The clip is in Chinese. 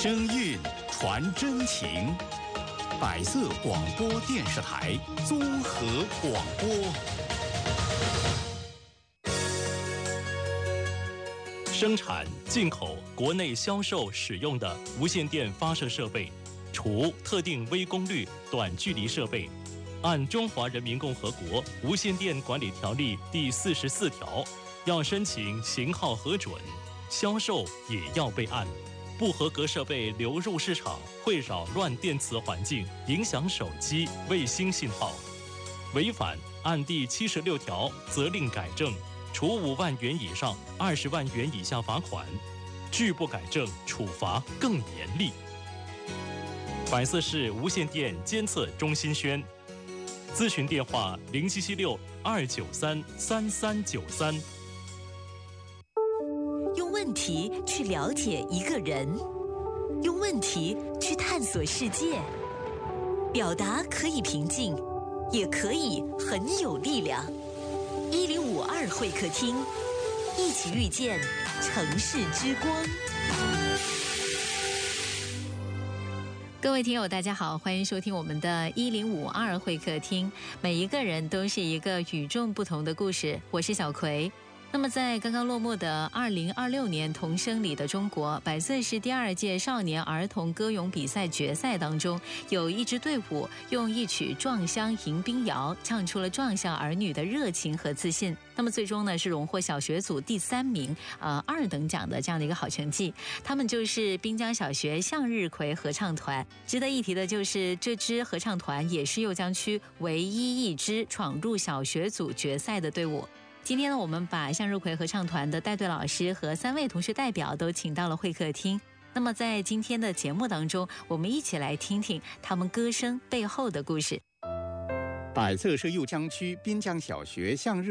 声韵传真情，百色广播电视台综合广播。生产、进口、国内销售使用的无线电发射设备，除特定微功率、短距离设备，按《中华人民共和国无线电管理条例》第44条，要申请型号核准，销售也要备案。不合格设备流入市场，会扰乱电磁环境，影响手机、卫星信号。违反按第76条责令改正，处5万元以上20万元以下罚款；拒不改正，处罚更严厉。百色市无线电监测中心宣，咨询电话0762933393。 用问题去了解一个人，用问题去探索世界。表达可以平静，也可以很有力量。1052会客厅，一起遇见城市之光。 各位听友大家好，欢迎收听我们的1052会客厅。每一个人都是一个与众不同的故事，我是小葵。那么在刚刚落幕的2026年童声里的中国百色市第2届少年儿童歌咏比赛决赛当中，有一支队伍用一曲《撞乡迎宾谣》唱出了撞乡儿女的热情和自信。那么最终呢是荣获小学组第3名2等奖的这样的一个好成绩。他们就是滨江小学向日葵合唱团。值得一提的就是这支合唱团也是酉江区唯一一支闯入小学组决赛的队伍。今天呢，我们把向日葵合唱团的带队老师和3位同学代表都请到了会客厅。那么在今天的节目当中，我们一起来听听他们歌声背后的故事。 百色市酉江区滨江小学向日